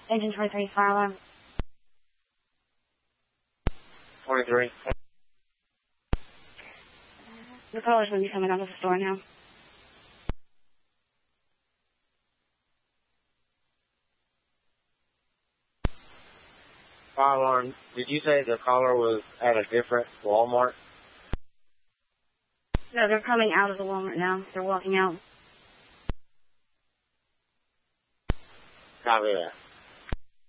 Agent 23, fire alarm. 23. The caller's going to be coming out of the store now. Fire alarm. Did you say the caller was at a different Walmart? No, they're coming out of the Walmart now. They're walking out. Copy that.